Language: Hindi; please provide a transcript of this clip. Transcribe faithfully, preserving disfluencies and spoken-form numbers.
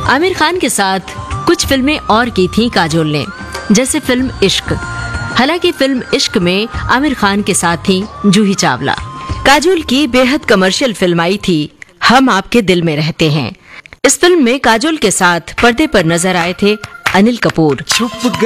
आमिर खान के साथ कुछ फिल्में और की थीं काजोल ने, जैसे फिल्म इश्क। हालांकि फिल्म इश्क में आमिर खान के साथ थी जूही चावला। काजोल की बेहद कमर्शियल फिल्म आई थी हम आपके दिल में रहते हैं। इस फिल्म में काजोल के साथ पर्दे पर नजर आए थे अनिल कपूर। छुप